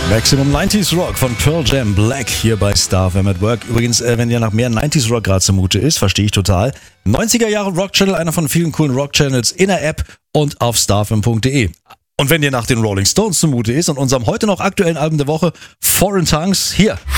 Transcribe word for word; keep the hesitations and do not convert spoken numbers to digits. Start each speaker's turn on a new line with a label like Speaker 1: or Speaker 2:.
Speaker 1: Maximum neunziger Rock von Pearl Jam, Black hier bei Star F M at Work. Übrigens, äh, wenn dir nach mehr neunziger Rock gerade zumute ist, verstehe ich total. neunziger Jahre Rock Channel, einer von vielen coolen Rock Channels in der App und auf starfm punkt de. Und wenn dir nach den Rolling Stones zumute ist und unserem heute noch aktuellen Album der Woche, Foreign Tongues, hier.